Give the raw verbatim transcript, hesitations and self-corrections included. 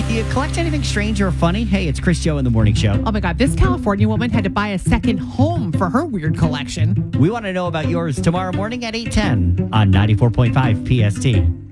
Do you collect anything strange or funny? Hey, it's Chris Joe in the Morning Show. Oh my God, this California woman had to buy a second home for her weird collection. We want to know about yours tomorrow morning at eight ten on ninety-four point five P S T.